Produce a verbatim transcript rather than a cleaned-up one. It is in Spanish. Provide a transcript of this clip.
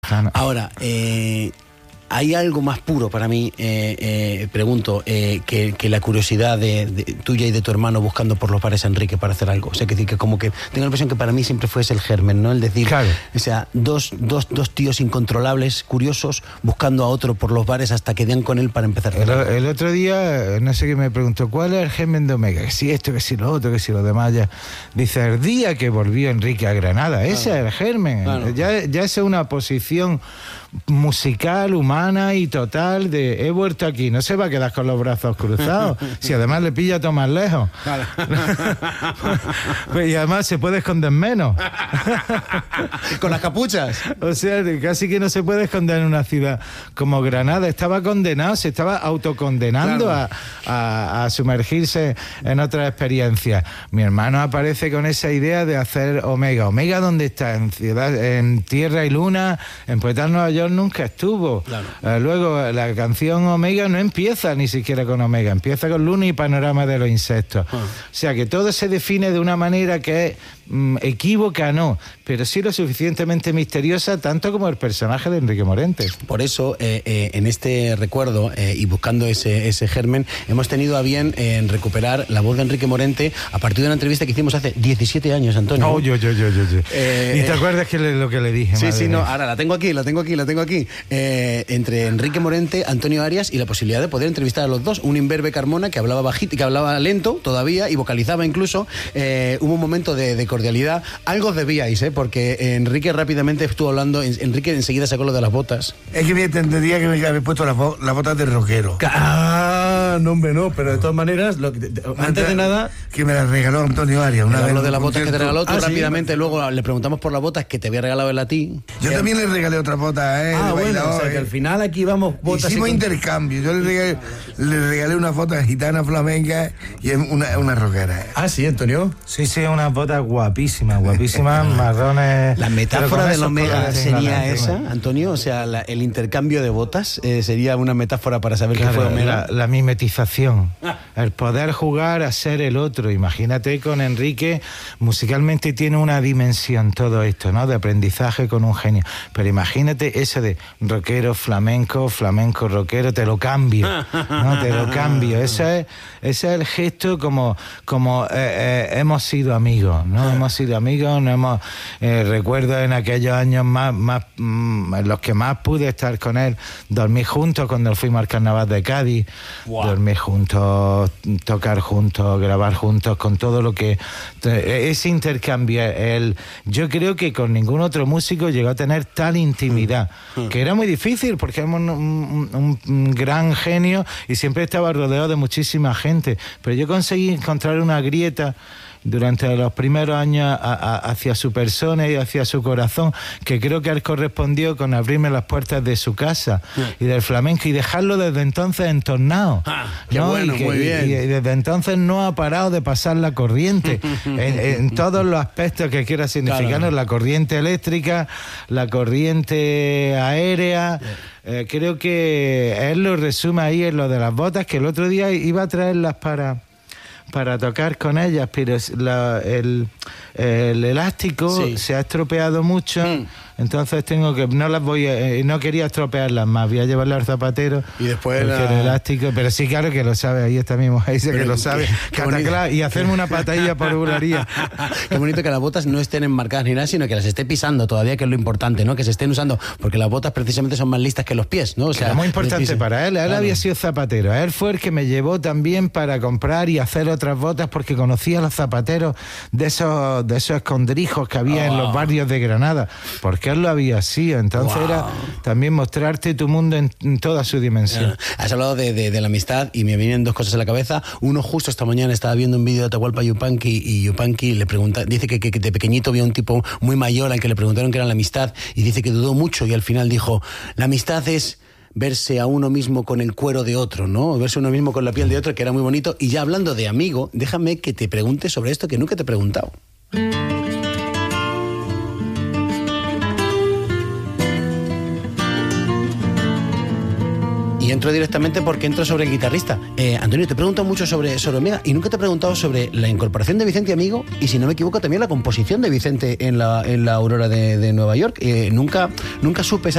Toscana. Ahora, eh... ¿hay algo más puro para mí, eh, eh, pregunto, eh, que, que la curiosidad de, de tuya y de tu hermano buscando por los bares a Enrique para hacer algo? O sea, que, que como que tengo la impresión que para mí siempre fue ese el germen, ¿no? El decir, claro. O sea, dos, dos, dos tíos incontrolables, curiosos, buscando a otro por los bares hasta que den con él para empezar. El, el otro día, no sé qué me preguntó, ¿cuál es el germen de Omega? Que si esto, que si lo otro, que si lo demás. Ya. Dice, el día que volvió Enrique a Granada, ese claro. es el germen. Claro. Ya, ya es una posición musical, humana y total de he vuelto aquí, no se va a quedar con los brazos cruzados, si además le pilla todo más lejos. Claro. Y además se puede esconder menos. Con las capuchas. O sea, casi que no se puede esconder en una ciudad como Granada. Estaba condenado, se estaba autocondenando claro. a, a, a sumergirse en otras experiencias. Mi hermano aparece con esa idea de hacer Omega. Omega, ¿dónde está? En ciudad, en Tierra y Luna, en Poetas Nueva York nunca estuvo. Claro. Uh, luego la canción Omega no empieza ni siquiera con Omega, empieza con Luna y Panorama de los Insectos. Ah. O sea que todo se define de una manera que es mm, equívoca, no, pero sí lo suficientemente misteriosa, tanto como el personaje de Enrique Morente. Por eso, eh, eh, en este recuerdo eh, y buscando ese, ese germen, hemos tenido a bien eh, recuperar la voz de Enrique Morente a partir de una entrevista que hicimos hace diecisiete años, Antonio. Oh, yo, yo, yo, yo. yo. Eh, ¿Y te eh, acuerdas que le, lo que le dije? Sí, sí, no, ahora la tengo aquí, la tengo aquí, la tengo aquí. Eh, entre Enrique Morente, Antonio Arias y la posibilidad de poder entrevistar a los dos. Un imberbe Carmona que hablaba bajito, que hablaba lento todavía y vocalizaba incluso. Eh, hubo un momento de, de cordialidad. Algo debíais, ¿eh? Porque Enrique rápidamente estuvo hablando. Enrique enseguida sacó lo de las botas. Es que me entendería que me había puesto las, las botas de rockero. Ah, no, hombre, no, pero de todas maneras, lo que, de, antes de nada. Que me las regaló Antonio Arias. Una vez lo de las botas que te regaló tú ah, rápidamente. Sí. Luego le preguntamos por las botas que te había regalado él a ti. Yo eh, también le regalé otras botas, ¿eh? Ah, bueno, o sea que al final aquí vamos botas. Hicimos y intercambio. Yo le regalé, le regalé unas botas gitanas flamencas y una, una rockera. Ah, sí, Antonio. Sí, sí, unas botas guapísimas, guapísimas, marrones. La metáfora del Omega sería esa, Antonio, o sea, la, el intercambio de botas eh, sería una metáfora para saber claro, qué fue Omega. La, la mimetización, ah. el poder jugar a ser el otro. Imagínate con Enrique, musicalmente tiene una dimensión todo esto, ¿no? De aprendizaje con un genio. Pero imagínate eso de rockero, flamenco, flamenco, rockero, te lo cambio, ¿no? Te lo cambio. Ese es, ese es el gesto como, como eh, eh, hemos sido amigos, ¿no? Hemos sido amigos, no hemos, eh, recuerdo en aquellos años más, más mm, en los que más pude estar con él, dormir juntos cuando fuimos al Carnaval de Cádiz, wow. dormir juntos, tocar juntos, grabar juntos, con todo lo que ese intercambio, el, yo creo que con ningún otro músico llegó a tener tal intimidad, mm. que era muy difícil porque éramos un, un, un gran genio y siempre estaba rodeado de muchísima gente, pero yo conseguí encontrar una grieta durante los primeros años a, a, hacia su persona y hacia su corazón, que creo que él correspondió con abrirme las puertas de su casa sí. y del flamenco y dejarlo desde entonces entornado. Ah, qué ¿no? bueno, y que, muy bien. Y, y desde entonces no ha parado de pasar la corriente en, en todos los aspectos que quiera significar, claro. la corriente eléctrica, la corriente aérea. Sí. Eh, creo que él lo resume ahí en lo de las botas, que el otro día iba a traerlas para... para tocar con ellas, pero la, el, el elástico sí. se ha estropeado mucho, mm. entonces tengo que, no las voy a, eh, no quería estropearlas más, voy a llevarlas al zapatero y después la... el elástico, pero sí, claro que lo sabe, ahí está mi mujer, dice pero que lo sabe, qué, qué y hacerme una patadilla por volaría. Qué bonito que las botas no estén enmarcadas ni nada, sino que las esté pisando todavía, que es lo importante, ¿no? Que se estén usando, porque las botas precisamente son más listas que los pies, ¿no? O sea, era muy importante para él, él claro. había sido zapatero, él fue el que me llevó también para comprar y hacer otras botas, porque conocía a los zapateros de esos, de esos escondrijos que había oh. en los barrios de Granada, porque él lo había sido, entonces wow. era también mostrarte tu mundo en, en toda su dimensión. Has hablado de, de, de la amistad y me vienen dos cosas a la cabeza. Uno, justo esta mañana estaba viendo un vídeo de Atahualpa Yupanqui y Yupanqui le pregunta, dice que, que, que de pequeñito vio un tipo muy mayor al que le preguntaron qué era la amistad y dice que dudó mucho y al final dijo, la amistad es verse a uno mismo con el cuero de otro, ¿no? Verse a uno mismo con la piel de otro, que era muy bonito. Y ya hablando de amigo, déjame que te pregunte sobre esto que nunca te he preguntado. Y entro directamente porque entro sobre el guitarrista. Eh, Antonio, te he preguntado mucho sobre, sobre Omega y nunca te he preguntado sobre la incorporación de Vicente Amigo y, si no me equivoco, también la composición de Vicente en la, en la Aurora de, de Nueva York. Eh, nunca, nunca supe